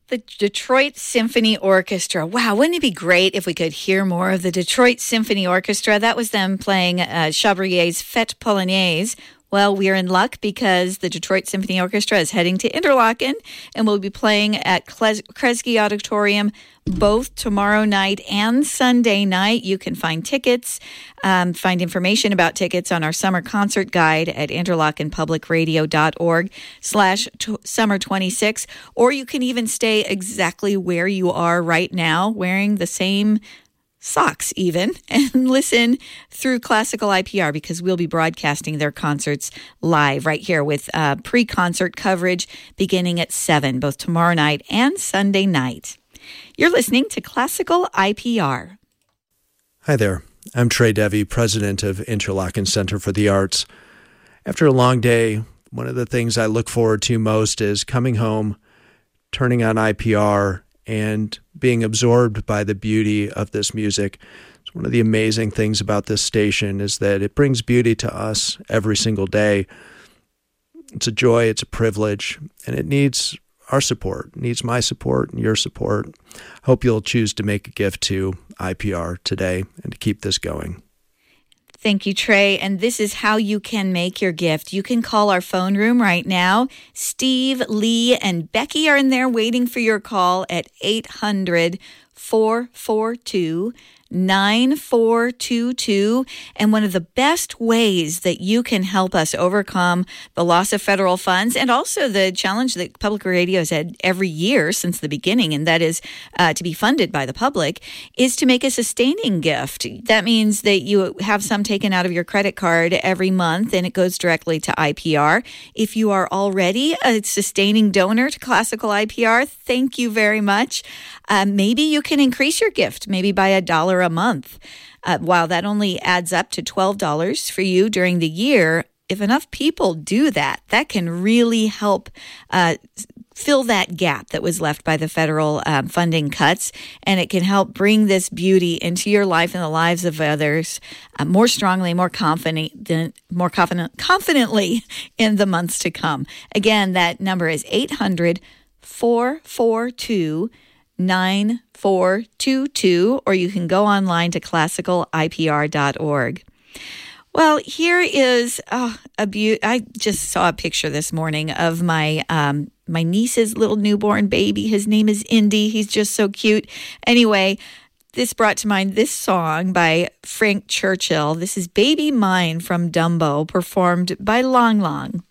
The Detroit Symphony Orchestra. Wow, wouldn't it be great if we could hear more of the Detroit Symphony Orchestra? That was them playing Chabrier's Fête Polonaise. Well, we're in luck because the Detroit Symphony Orchestra is heading to Interlaken and will be playing at Kresge Auditorium both tomorrow night and Sunday night. You can find tickets, find information about tickets on our summer concert guide at interlakenpublicradio.org/summer26, or you can even stay exactly where you are right now, wearing the same socks even, and listen through Classical IPR, because we'll be broadcasting their concerts live right here with pre-concert coverage beginning at 7, both tomorrow night and Sunday night. You're listening to Classical IPR. Hi there. I'm Trey Devy, president of Interlaken Center for the Arts. After a long day, one of the things I look forward to most is coming home, turning on IPR, and being absorbed by the beauty of this music. It's one of the amazing things about this station is that it brings beauty to us every single day. It's a joy, it's a privilege, and it needs our support, it needs my support and your support. Hope you'll choose to make a gift to IPR today and to keep this going. Thank you, Trey. And this is how you can make your gift. You can call our phone room right now. Steve, Lee, and Becky are in there waiting for your call at 800-442-9422. And one of the best ways that you can help us overcome the loss of federal funds and also the challenge that public radio has had every year since the beginning, and that is to be funded by the public, is to make a sustaining gift. That means that you have some taken out of your credit card every month and it goes directly to IPR. If you are already a sustaining donor to Classical IPR, thank you very much. Maybe you can increase your gift, maybe by $1 a month. While that only adds up to $12 for you during the year, if enough people do that, that can really help fill that gap that was left by the federal funding cuts, and it can help bring this beauty into your life and the lives of others more strongly, more confidently in the months to come. Again, that number is 800-442-9422, or you can go online to classicalipr.org. Well, here is I just saw a picture this morning of my niece's little newborn baby. His name is Indy. He's just so cute. Anyway, this brought to mind this song by Frank Churchill. This is Baby Mine from Dumbo, performed by Long Long.